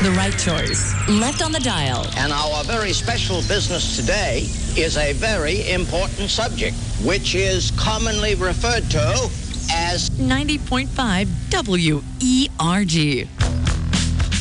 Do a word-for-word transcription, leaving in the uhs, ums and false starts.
The right choice. Left on the dial. And our very special business today is a very important subject, which is commonly referred to as ninety point five W E R G.